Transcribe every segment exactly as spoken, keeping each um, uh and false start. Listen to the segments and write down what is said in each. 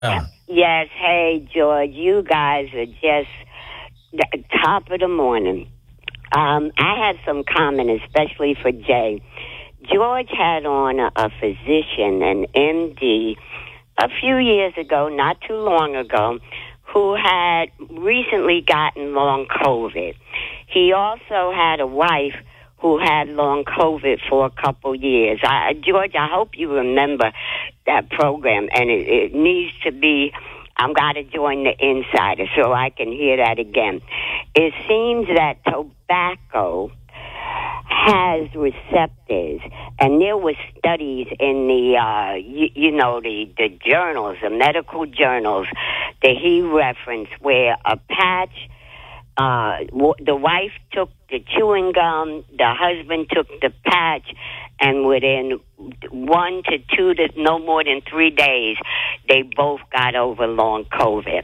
Yeah. Yes, hey, George, you guys are just the top of the morning. Um, I had some comment, especially for Jay. George had on a, a physician, an M D, a few years ago, not too long ago, who had recently gotten long COVID. He also had a wife who had long COVID for a couple years. I, George, I hope you remember that program, and it, it needs to be, I've got to join the insider so I can hear that again. It seems that tobacco has receptors, and there were studies in the, uh, you, you know, the, the journals, the medical journals that he referenced where a patch, uh, w- the wife took the chewing gum, the husband took the patch, and within one to two to no more than three days, they both got over long COVID.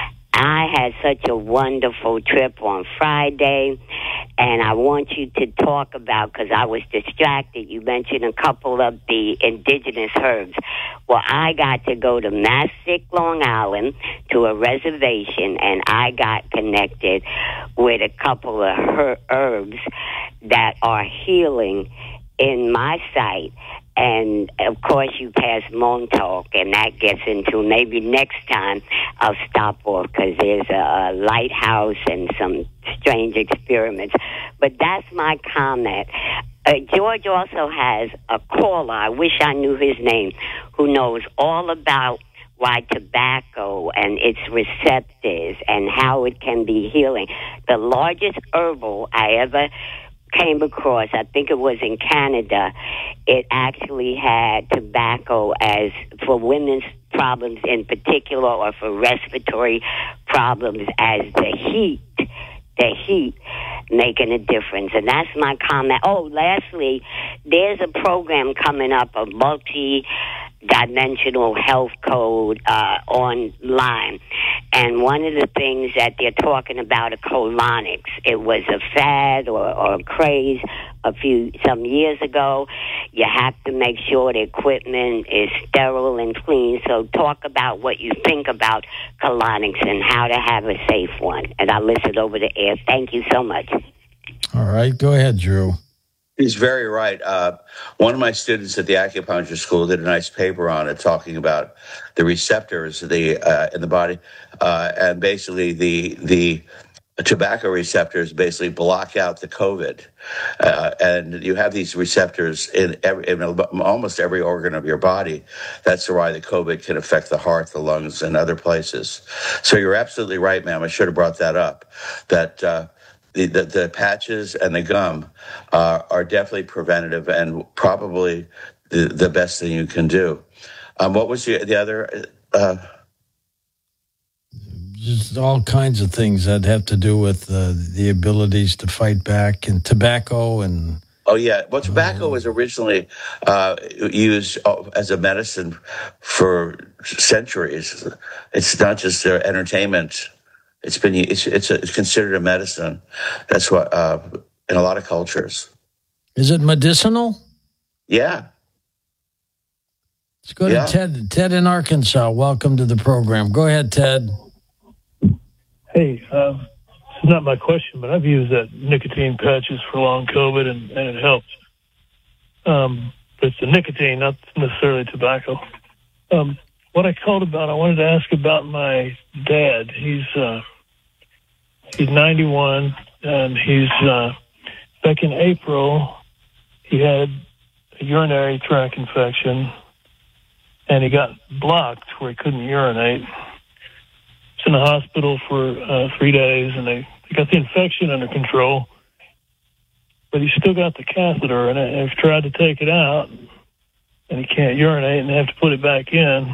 I had such a wonderful trip on Friday, and I want you to talk about, because I was distracted, you mentioned a couple of the indigenous herbs. Well, I got to go to Massac, Long Island, to a reservation, and I got connected with a couple of her- herbs that are healing in my site. And, of course, you pass Montauk, and that gets into maybe next time I'll stop off because there's a, a lighthouse and some strange experiments. But that's my comment. Uh, George also has a caller, I wish I knew his name, who knows all about why tobacco and its receptors and how it can be healing. The largest herbal I ever came across, I think it was in Canada, it actually had tobacco as for women's problems in particular, or for respiratory problems, as the heat, the heat making a difference. And that's my comment. Oh, lastly, there's a program coming up, a multi dimensional health code uh, online. And one of the things that they're talking about are colonics. It was a fad or, or a craze a few some years ago. You have to make sure the equipment is sterile and clean. So talk about what you think about colonics and how to have a safe one. And I'll listen over the air. Thank you so much. All right. Go ahead, Drew. He's very right. Uh, one of my students at the acupuncture school did a nice paper on it, talking about the receptors the uh, in the body, uh, and basically the the tobacco receptors basically block out the COVID, uh, and you have these receptors in, every, in almost every organ of your body. That's why the COVID can affect the heart, the lungs, and other places. So you're absolutely right, ma'am. I should have brought that up. That. Uh, The, the, the patches and the gum uh, are definitely preventative and probably the, the best thing you can do. Um, what was the, the other? Uh... Just all kinds of things that have to do with uh, the abilities to fight back, and tobacco and... Oh, yeah. Well, tobacco was originally uh, used as a medicine for centuries. It's not just their entertainment. It's been it's it's, a, it's considered a medicine. That's what uh, in a lot of cultures. Is it medicinal? Yeah. Let's go yeah. to Ted. Ted in Arkansas. Welcome to the program. Go ahead, Ted. Hey, uh, this is not my question, but I've used that nicotine patches for long COVID, and, and it helps. Um, but it's the nicotine, not necessarily tobacco. Um, what I called about, I wanted to ask about my dad. He's uh, He's ninety-one, and he's, uh, back in April, he had a urinary tract infection, and he got blocked where he couldn't urinate. He's in the hospital for uh, three days, and they, they got the infection under control, but he's still got the catheter, and they've tried to take it out, and he can't urinate, and they have to put it back in.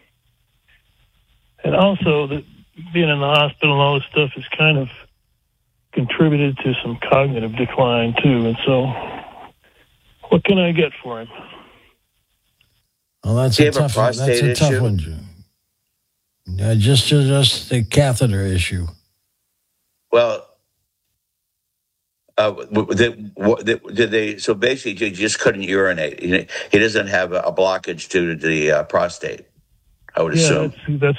And also, the being in the hospital and all this stuff has kind of contributed to some cognitive decline too. And so, what can I get for him? Well, that's a tough. A that's a tough issue? one, Jim. Yeah, just just the catheter issue. Well, uh, did, did they? So basically, he just couldn't urinate. He doesn't have a blockage to the uh, prostate. I would yeah, assume. that's, that's